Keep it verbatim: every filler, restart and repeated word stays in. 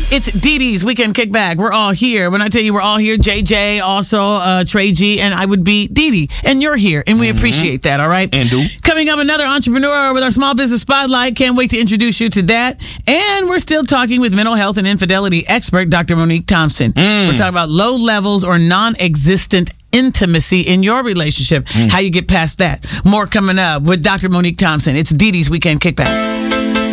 It's Dee Dee's Weekend Kickback. We're all here. When I tell you we're all here, J J, also uh, Trey G, and I would be Dee Dee. And you're here, and we mm-hmm. appreciate that, all right? And do. Coming up, another entrepreneur with our Small Business Spotlight. Can't wait to introduce you to that. And we're still talking with mental health and infidelity expert, Doctor Monique Thompson. Mm. We're talking about low levels or non-existent intimacy in your relationship. Mm. How you get past that. More coming up with Doctor Monique Thompson. It's Dee Dee's Weekend Kickback.